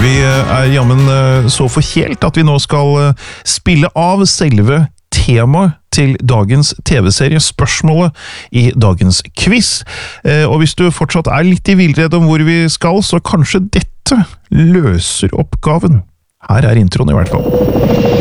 Vi jammen så forkjelt at vi nå skal spille av selve temaet til dagens TV-serie, spørsmålet i dagens quiz. Og hvis du fortsatt litt i villrede om hvor vi skal, så kanskje dette løser oppgaven. Her introen i hvert fall.